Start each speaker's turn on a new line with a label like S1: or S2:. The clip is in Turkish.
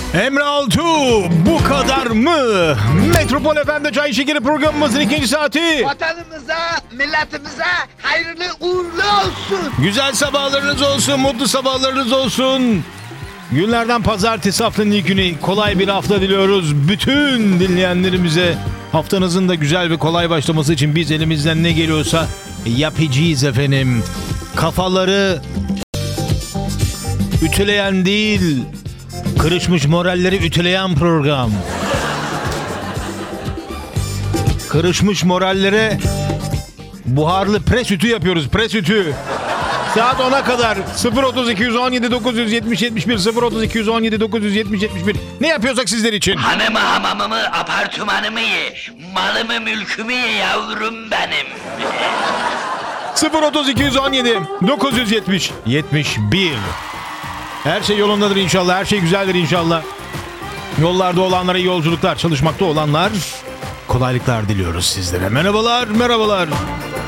S1: Emre Altuğ, bu kadar mı? Metropol FM'de Çay Şekeri programımızın ikinci saati.
S2: Vatanımıza, milletimize hayırlı uğurlu olsun.
S1: Güzel sabahlarınız olsun, mutlu sabahlarınız olsun. Günlerden pazartesi, haftanın ilk günü, kolay bir hafta diliyoruz. Bütün dinleyenlerimize haftanızın da güzel ve kolay başlaması için biz elimizden ne geliyorsa yapacağız efendim. Kafaları ütüleyen değil, kırışmış moralleri ütüleyen program. Kırışmış morallere buharlı pres ütü yapıyoruz. Pres ütü. Saat 10'a kadar 03217 970 71 03217 970 71. Ne yapıyorsak sizler için?
S3: Hanımı hamamımı apartmanımı ye. Malımı mülkümü ye yavrum benim.
S1: 03217 970 71. Her şey yolundadır inşallah. Her şey güzeldir inşallah. Yollarda olanlara iyi yolculuklar, çalışmakta olanlar kolaylıklar diliyoruz sizlere. Merhabalar, merhabalar.